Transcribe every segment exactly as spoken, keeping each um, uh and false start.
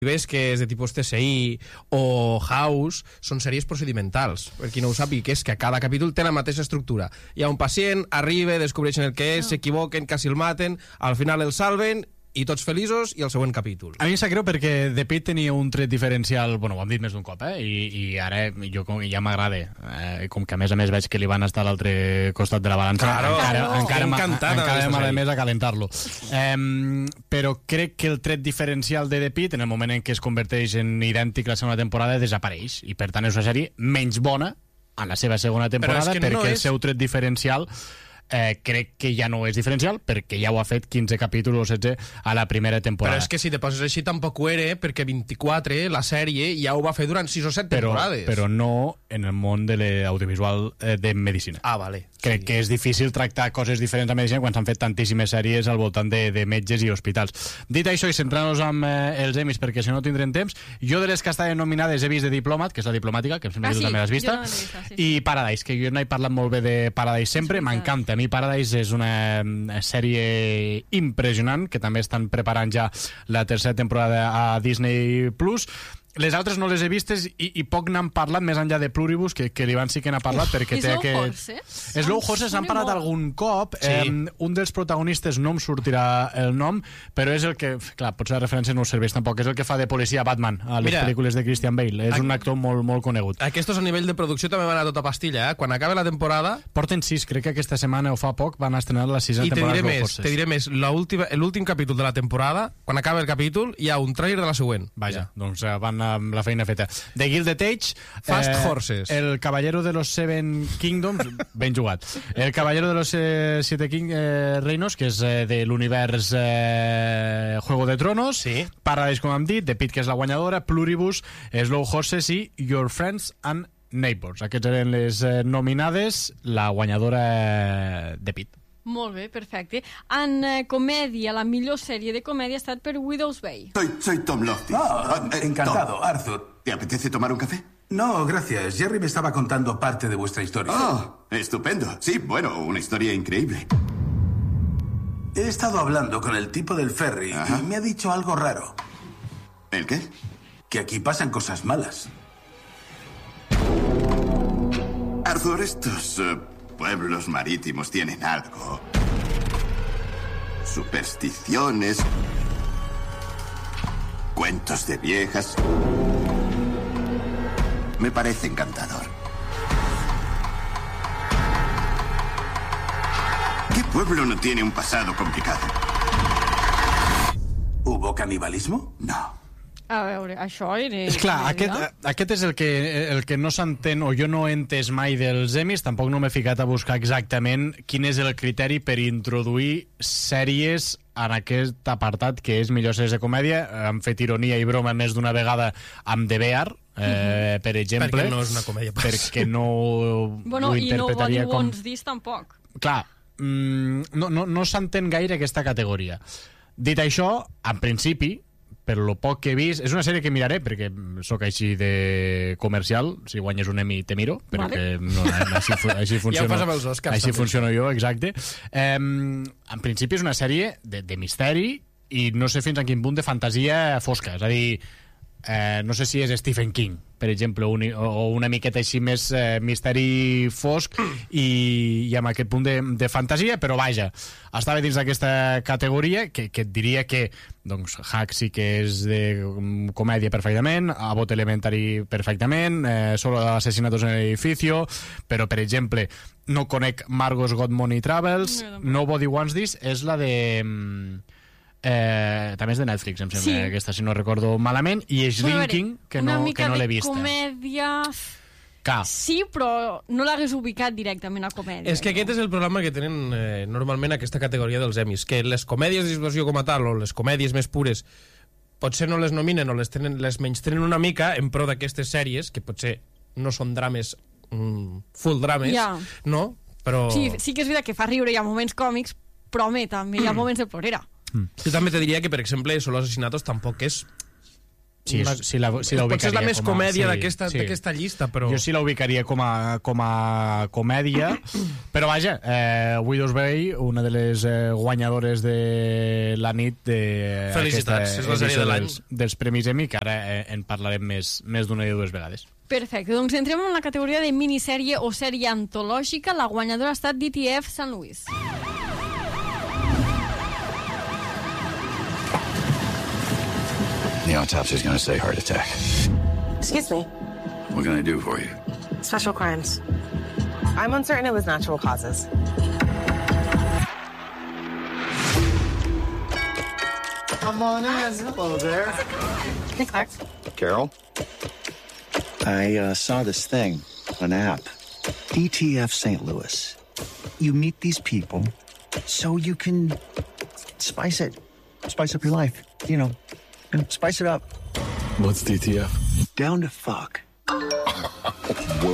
ves que és de tipus T C I o House, són sèries procedimentals. Per qui no ho sàpiga, que és que cada capítol té la mateixa estructura. Hi ha un pacient, arriba, descobreixen el que és, no. s'equivoquen, quasi el maten, al final el salven i tots feliços, i el següent capítol. A mi em sap greu perquè The Pitt tenia un tret diferencial, bueno, ho hem dit més d'un cop, eh? I, i ara jo com, ja m'agrada, eh? Com que a més a més veig que li van estar a l'altre costat de la balança, claro, encara, no. encara, encara, encara m'agrada més a calentar-lo. Eh, però crec que el tret diferencial de The Pitt, en el moment en què es converteix en idèntic la segona temporada, desapareix, i per tant és una sèrie menys bona en la seva segona temporada, perquè no és... el seu tret diferencial Eh, crec que ja no és diferencial, perquè ja ho ha fet quinze capítols o setze a la primera temporada. Però és que si te poses així tampoc ho era, perquè vint-i-quatre, la sèrie, ja ho va fer durant sis o set temporades. Però, però no en el món de l'audiovisual eh, de medicina. Ah, vale. Crec sí. que és difícil tractar coses diferents a medicina quan s'han fet tantíssimes sèries al voltant de, de metges i hospitals. Dit això, i centrant-nos amb eh, els Emmys, perquè si no tindrem temps, jo de les que estaven nominades he vist The Diplomat, que és la diplomàtica, que em sembla ah, que tu sí, també l'has vista, no vista sí, sí. i Paradise, que jo n'he parlat molt bé de Paradise sempre, m'encanta. A mi Paradise és una sèrie impressionant, que també estan preparant ja la tercera temporada a Disney Plus. Les altres no les he vistes i, i poc n'han parlat, més enllà de Pluribus, que, que l'Ivan sí que n'ha parlat. Uf, perquè és té Slow aquest... Horses? Slow Horses n'han parlat algun cop. Sí. Eh, un dels protagonistes no em sortirà el nom, però és el que... Clar, potser la referència no us serveix tampoc. És el que fa de policia Batman a les Mira, pel·lícules de Christian Bale. És a... un actor molt, molt conegut. Aquestos a nivell de producció també van a tota pastilla, eh? Quan acabe la temporada... Porten sis, crec que aquesta setmana o fa poc van estrenar la sisena temporada de Slow Horses. I te diré més, l'últim capítol de la temporada, quan acabe el capítol, hi ha un trailer de la següent. Vaja, ja. doncs uh, van amb la feina feta. The Gilded Age, Fast eh, Horses, El Caballero de los Seven Kingdoms, ben jugat. El Caballero de los eh, Siete King, eh, Reinos, que és eh, de l'univers eh, Juego de Tronos, sí. Paradise, com hem dit, The Pitt, que és la guanyadora, Pluribus, Slow Horses i Your Friends and Neighbors. Aquests eren les eh, nominades, la guanyadora eh, The Pitt. Molt bé, perfecte. En eh, comèdia, la millor sèrie de comèdia ha estat per Widow's Bay. Soy, soy Tom Lofty. Ah, eh, encantado, Tom. Arthur. ¿Te apetece tomar un café? No, gracias. Jerry me estaba contando parte de vuestra historia. Oh, estupendo. Sí, bueno, una historia increíble. He estado hablando con el tipo del ferry Ajá. y me ha dicho algo raro. ¿El qué? Que aquí pasan cosas malas. Arthur, estos... Uh... pueblos marítimos tienen algo. Supersticiones, cuentos de viejas. Me parece encantador. ¿Qué pueblo no tiene un pasado complicado? ¿Hubo canibalismo? No. A veure, això era... És clar, aquest, aquest és el que, el que no s'entén, o jo no he entès mai dels Emmys, tampoc no m'he ficat a buscar exactament quin és el criteri per introduir sèries en aquest apartat que és millor sèries de comèdia. Han fet ironia i broma més d'una vegada amb The Bear, eh, per exemple. Perquè no és una comèdia. Pas. Perquè no bueno, ho interpretaria com... I no What's This tampoc. Clar, mm, no, no, no s'entén gaire aquesta categoria. Dit això, en principi, per lo poc que he vist, és una sèrie que miraré perquè sóc així de comercial, si guanyes un Emmy te miro, perquè vale. no, així, així funciona, ja ho fas amb els Oscars, així també. funciono jo, exacte. Eh, en principi és una sèrie de, de misteri i no sé fins a quin punt de fantasia fosca, és a dir, eh, no sé si és Stephen King, per exemple, un, o una miqueta així més eh, misteri fosc i, i amb aquest punt de, de fantasia, però vaja, estava dins d'aquesta categoria que, que et diria que doncs, Hack sí que és de comèdia perfectament, Abbott Elementary perfectament, eh, Solo asesinatos en el edificio, però per exemple no conec Margot's Got Money Travels, Nobody Wants This, és la de... Eh, també és de Netflix, em sembla, sí. aquesta, si no recordo malament, i Shrinking, que no, que no l'he vista. Una mica de comèdia... Ca. Sí, però no l'hagués ubicat directament a comèdia. És que no? aquest és el problema que tenen eh, normalment aquesta categoria dels Emmys, que les comèdies de situació com a tal, o les comèdies més pures, potser no les nominen o les, tenen, les menys tenen una mica en pro d'aquestes sèries, que potser no són drames, mm, full drames, ja. no? Però... Sí, sí que és veritat que fa riure, hi ha moments còmics, però home, també hi ha moments de plorera. Mm. Jo també te diria que, per exemple, Solo Asesinatos tampoc és Sí, una... sí la, sí la potser és la més com a- comèdia sí, d'aquesta sí. d'aquesta llista, però... Jo sí la ubicaria com a, com a comèdia, però vaja, eh, Widow's Bay, una de les eh, guanyadores de la nit de Felicitats, és la sèrie de l'any. dels, dels Premis Emmy, que ara eh, en parlarem més, més d'una i dues vegades. Perfecte, doncs entrem en la categoria de minissèrie o sèrie antològica. La guanyadora ha estat D T F Saint Louis. The autopsy is going to say heart attack. Excuse me. What can I do for you? Special crimes. I'm uncertain it was natural causes. Come on in. Hello there. Hey, Clark. Carol? I uh, saw this thing, an app. D T F Saint Louis. You meet these people so you can spice it. Spice up your life. You know, and spice it up. What's D T F? Down to fuck. Whoa.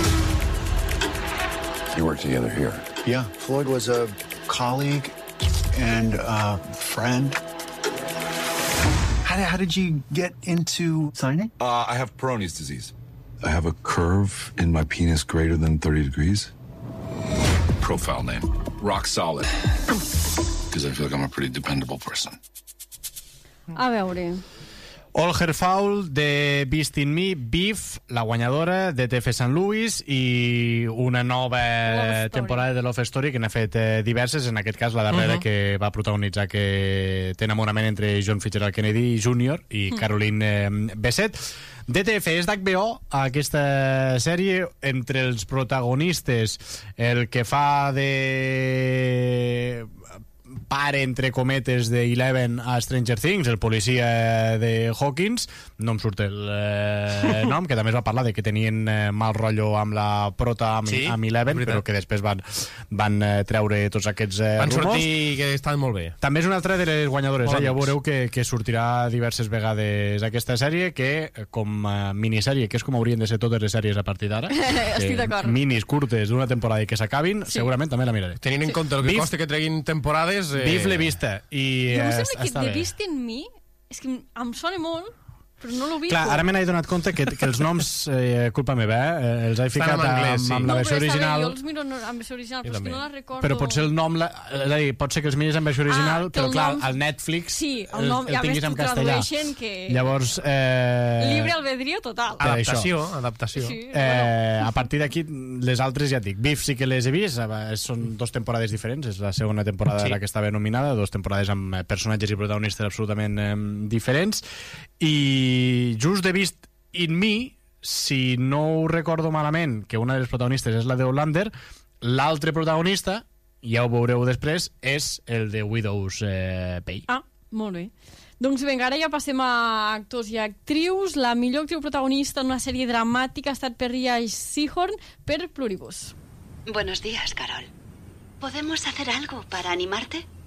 You work together here? Yeah, Floyd was a colleague and a friend. How did, how did you get into signing? Uh, I have Peyronie's disease. I have a curve in my penis greater than thirty degrees. Profile name. Rock solid. Because I feel like I'm a pretty dependable person. A veure... All Her Foul, de Beast in Me, Beef, la guanyadora, de T F Saint Louis, i una nova temporada de Love Story, que n'ha fet eh, diverses, en aquest cas la darrera, uh -huh. que va protagonitzar que té enamorament entre John Fitzgerald Kennedy júnior i uh -huh. Caroline eh, Bessette. D T F és d'H B O, aquesta sèrie, entre els protagonistes, el que fa de... pare, entre cometes, de Eleven a Stranger Things, el policia de Hawkins, no em surt el eh, nom, que també es va parlar de que tenien eh, mal rotllo amb la prota, amb, sí, amb Eleven, però que després van, van eh, treure tots aquests eh, van rumors. sortir que estaven molt bé. També és una altra de les guanyadores, eh? Ja amics. veureu que, que sortirà diverses vegades aquesta sèrie, que com a minissèrie, que és com haurien de ser totes les sèries a partir d'ara, Estic d'acord. minis curtes d'una temporada i que s'acabin, sí. segurament també la miraré. Tenint en compte el que Beef- costa que treguin temporades... Eh... Beef l'he vista i Jo em eh, sembla que està The bé. Beast in Me és que em sona molt, però no l'ubico. Clar, ara me n'he donat compte que, que els noms, eh, culpa meva, eh, els he ficat en anglès, amb, sí. amb la No, versió però està bé, original. jo els miro en en versió original, però és que no la recordo. Però potser el nom, la, és a dir, pot ser que els miris en versió original, Ah, que però el clar, nom- al Netflix Sí, el nom, el, ja el tinguis ves, en t'ho castellà. tradueixen que... Llavors... Eh, Libre albedrío total. Per Adaptació, adaptació. Sí, Eh, a partir d'aquí, les altres ja et dic. Beef sí que les he vist, eh, són dos temporades diferents, és la segona temporada Sí. la que estava nominada, dos temporades amb eh, personatges i protagonistes absolutament eh, diferents, i just he vist In Me, si no ho recordo malament, que una de les protagonistes és la de Hollander, l'altre protagonista, ja ho veureu després, és el de Widow's eh, Bay. Ah, molt bé. Doncs vinga, ara ja passem a actors i actrius. La millor actriu protagonista en una sèrie dramàtica ha estat per Rhea Seehorn per Pluribus. Buenos días, Carol. ¿Podemos hacer algo para animarte?